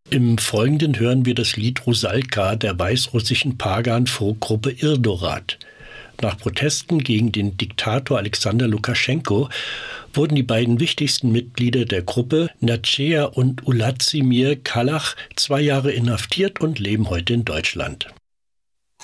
Im Folgenden hören wir das Lied Rusalka der weißrussischen Pagan-Folkgruppe Irdorat. Nach Protesten gegen den Diktator Alexander Lukaschenko wurden die beiden wichtigsten Mitglieder der Gruppe, Nadscheja und Uladzimir Kalach, 2 Jahre inhaftiert und leben heute in Deutschland.